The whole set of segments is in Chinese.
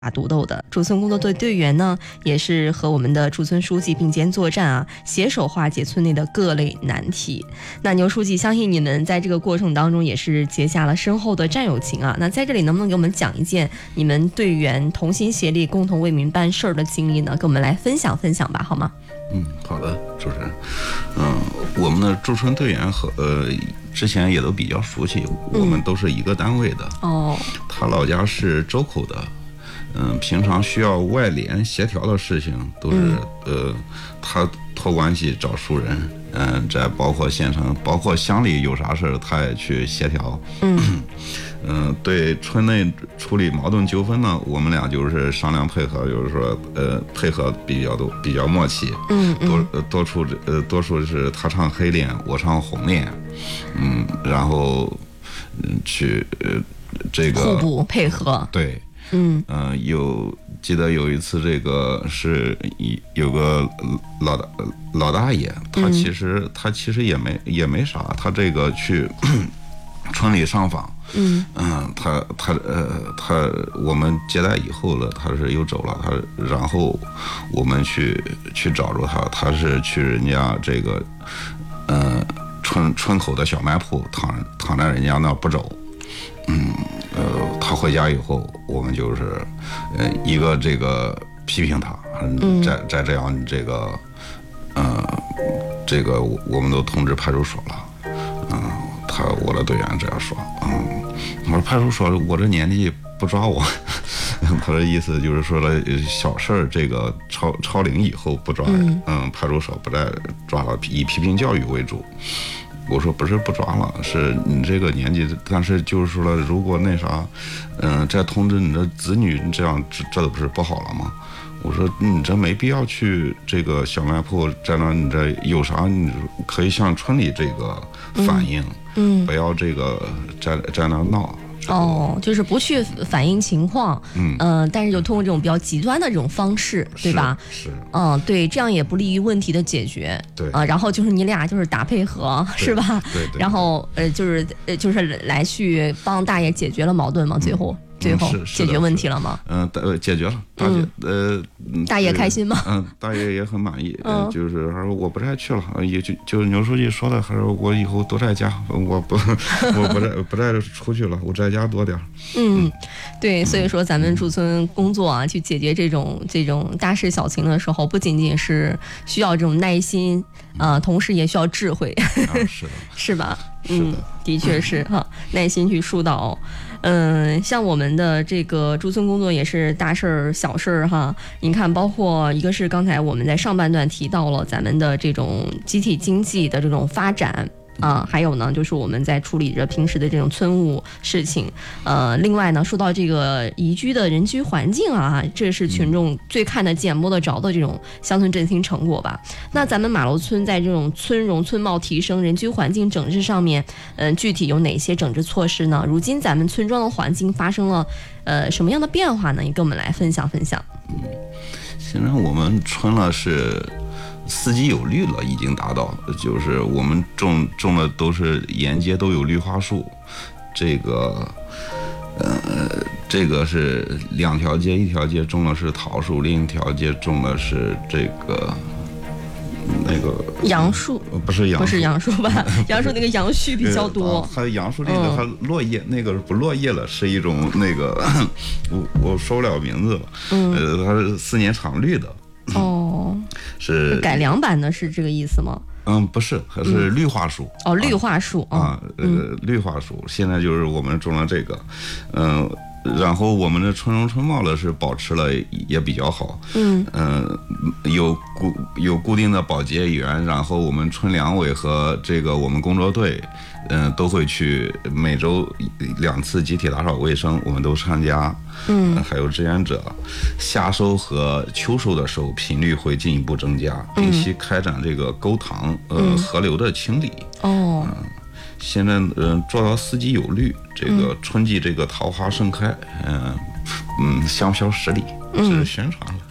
打独斗的驻村工作队队员呢，也是和我们的驻村书记并肩作战啊，携手化解村内的各类难题。那牛书记，相信你们在这个过程当中也是结下了深厚的战友情啊。那在这里能不能给我们讲一件你们队员同心协力、共同为民办事儿的经历呢？跟我们来分享分享吧，好吗？ 好的，主持人。我们的驻村队员和之前也都比较熟悉，我们都是一个单位的。他老家是周口的。平常需要外联协调的事情都是他托关系找熟人，在包括县城、包括乡里有啥事他也去协调。对村内处理矛盾纠纷呢，我们俩就是商量配合，就是说配合比较默契。多数是他唱黑脸，我唱红脸。然后去这个互补配合。 对。记得有一次，这个是有个老大爷，他其实也没啥，他这个去村里上访，我们接待以后了，他是又走了，然后我们去找着他，他是去人家这个村口的小卖铺躺在人家那不走。他回家以后，我们就是一个这个批评他，再这样这个我们都通知派出所了。我的队员这样说，我说派出所我这年纪不抓我，他的意思就是说了小事儿这个超龄以后不抓，派出所不再抓了，以批评教育为主。我说不是不抓了，是你这个年纪，但是就是说了，如果那啥，再通知你的子女，这样这不是不好了吗？我说你这没必要去这个小卖铺，在那你这有啥你可以向村里这个反映，不要这个在那闹。 就是不去反映情况，但是就通过这种比较极端的这种方式，对吧？ 是， 对，这样也不利于问题的解决。 对， 然后就是你俩就是打配合，是吧？ 对。 然后就是来去帮大爷解决了矛盾嘛，最后解决问题了吗？ 解决了。 大爷开心吗？ 大爷也很满意。就是他说我不再去了，也就牛书记说的，还说我以后多在家，我不再出去了，我在家多点。 对，所以说咱们驻村工作啊，去解决这种大事小情的时候，不仅仅是需要这种耐心同时也需要智慧。 是的， 是吧？ 是的， 的确是哈，耐心去疏导。像我们的这个驻村工作也是大事儿小事儿哈。你看，包括一个是刚才我们在上半段提到了咱们的这种集体经济的这种发展。还有呢，就是我们在处理着平时的这种村务事情。另外呢，说到这个宜居的人居环境啊，这是群众最看得见、摸得着的这种乡村振兴成果吧。那咱们马楼村在这种村容村貌提升、人居环境整治上面，具体有哪些整治措施呢？如今咱们村庄的环境发生了什么样的变化呢？也跟我们来分享分享。 现在我们村了是四季有绿了，已经达到，就是我们种的都是沿街都有绿化树，这个是2条街，一条街种的是桃树，另一条街种的是这个那个杨树， 不是杨树吧？杨树那个杨絮比较多。 还有杨树那个它落叶，那个不落叶了，是一种那个我说不了名字了。它是4年常绿的。是改良版的，是这个意思吗？ 不是，它是绿化树。 绿化树绿化树，现在就是我们种了这个，然后我们的村容村貌呢是保持了也比较好。有固定的保洁员，然后我们村两委和这个我们工作队，都会去每周2次集体打扫卫生，我们都参加。还有志愿者，夏收和秋收的时候频率会进一步增加，定期开展这个沟塘河流的清理。现在做到四季有绿，这个春季这个桃花盛开，香飘十里，这是宣传了。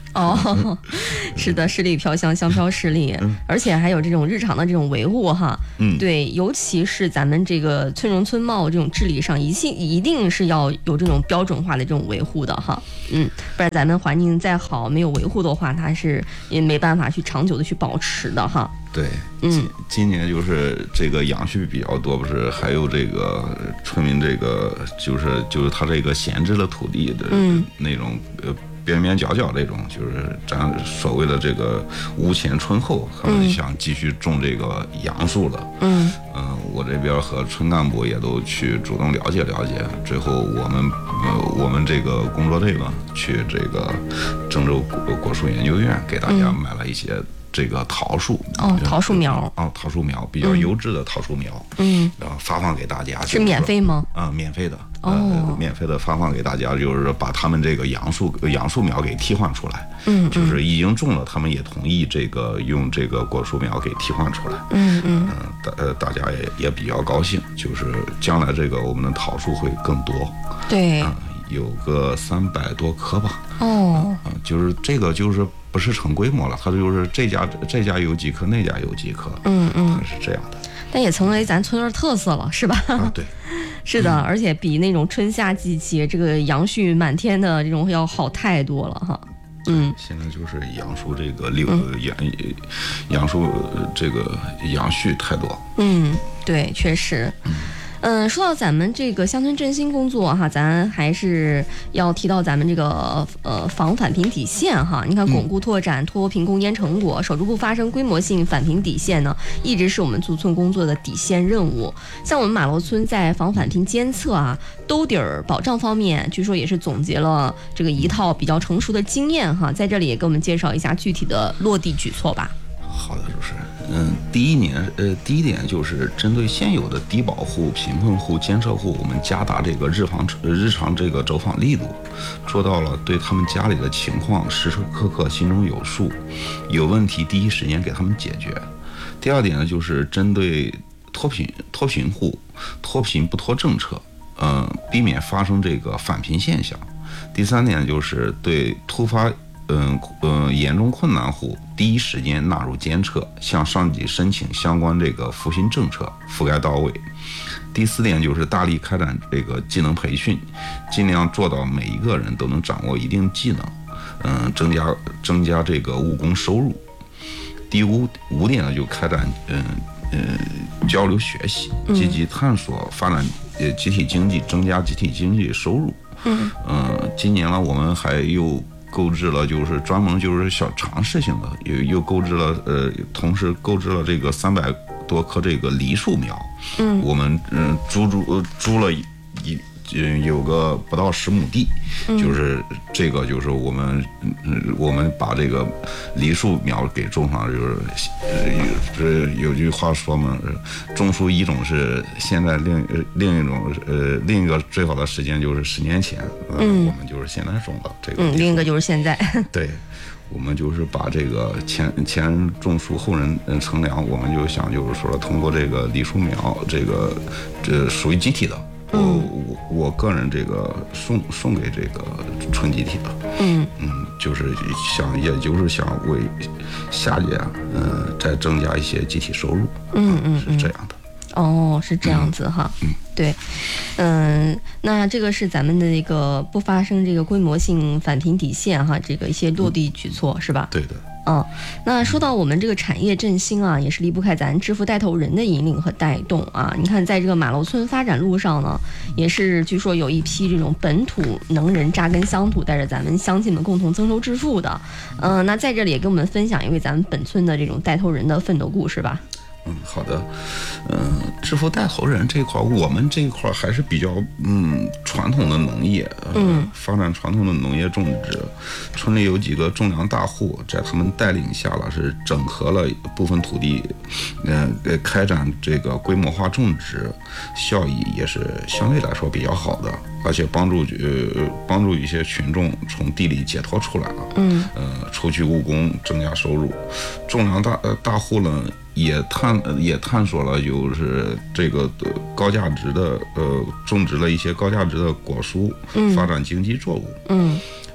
哦，是的，十里飘香，香飘十里，而且还有这种日常的这种维护哈。对，尤其是咱们这个村容村貌这种治理上，一定是要有这种标准化的这种维护的哈。不然咱们环境再好，没有维护的话，它是也没办法去长久的去保持的哈。 对，今年就是这个杨絮比较多，不是还有这个村民这个就是他这个闲置的土地的那种边边角角这种，就是咱所谓的这个屋前村后，他们想继续种这个杨树了。我这边和村干部也都去主动了解了解，最后我们这个工作队呢，去这个郑州果树研究院给大家买了一些这个桃树桃树苗桃树苗比较优质的桃树苗，然后发放给大家。 是免费吗？ 免费的，免费的发放给大家，就是把他们这个杨树苗给替换出来，就是已经种了，他们也同意这个用这个果树苗给替换出来，大家也比较高兴，就是将来这个我们的桃树会更多， 对， 有个300多棵吧，就是这个就是不是成规模了，它就是这家有几棵，那家有几棵，它是这样的。 但也成为咱村的特色了，是吧？ 对， 是的，而且比那种春夏季节这个杨絮满天的这种要好太多了哈。 现在就是杨树这个杨树这个杨絮太多。 对，确实。说到咱们这个乡村振兴工作哈，咱还是要提到咱们这个防返贫底线哈。你看，巩固拓展脱贫攻坚成果，守住不发生规模性返贫底线呢，一直是我们驻村工作的底线任务。像我们马楼村在防返贫监测兜底儿保障方面，据说也是总结了这个一套比较成熟的经验哈。在这里也给我们介绍一下具体的落地举措吧。 好的，主持人。第一点就是针对现有的低保户、贫困户、监测户，我们加大这个日常这个走访力度，做到了对他们家里的情况时时刻刻心中有数，有问题第一时间给他们解决。第二点呢，就是针对脱贫户，脱贫不脱政策，避免发生这个返贫现象。第三点就是对突发严重困难户第一时间纳入监测，向上级申请相关这个扶贫政策，覆盖到位。第四点就是大力开展这个技能培训，尽量做到每一个人都能掌握一定技能，增加这个务工收入。第五点呢，就开展交流学习，积极探索发展集体经济，增加集体经济收入。今年呢，我们还又购置了，就是专门就是小尝试性的，又购置了同时购置了这个300多棵这个梨树苗。我们租了有个不到10亩地，就是这个就是我们把这个梨树苗给种上，就是有句话说嘛，种树一种是现在，另一个最好的时间就是10年前，我们就是现在种的这个， 另一个就是现在， 对。我们就是把这个前种树后人乘凉，我们就想就是说通过这个梨树苗，这属于集体的。我个人这个送给这个村集体的，就是想为下届再增加一些集体收入，是这样的。 是这样子哈，对，那这个是咱们的这个不发生这个规模性返贫底线哈，这个一些落地举措是吧？ 对的。 那说到我们这个产业振兴也是离不开咱致富带头人的引领和带动啊。你看，在这个马楼村发展路上呢，也是据说有一批这种本土能人扎根乡土，带着咱们乡亲们共同增收致富的。那在这里也跟我们分享一位咱们本村的这种带头人的奋斗故事吧。 好的，致富带头人这块，我们这一块还是比较传统的农业，发展传统的农业种植。村里有几个种粮大户，在他们带领下了是整合了部分土地，开展这个规模化种植，效益也是相对来说比较好的，而且帮助一些群众从地里解脱出来了，除去务工，增加收入。种粮大户呢，也探索了就是这个高价值的种植了一些高价值的果蔬，发展经济作物。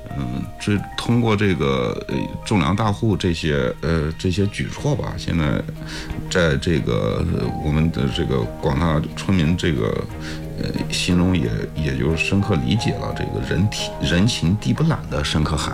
这通过这个种粮大户这些举措吧，现在在这个我们的这个广大村民这个心中也就深刻理解了这个人情地不懒的深刻含